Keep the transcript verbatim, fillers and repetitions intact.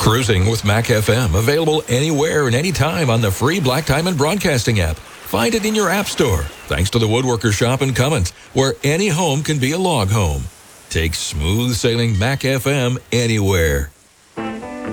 Cruising with Mac F M, available anywhere and anytime on the free Black Diamond Broadcasting app. Find it in your app store, thanks to the Woodworker Shop in Cummins, where any home can be a log home. Take smooth sailing Mac F M anywhere.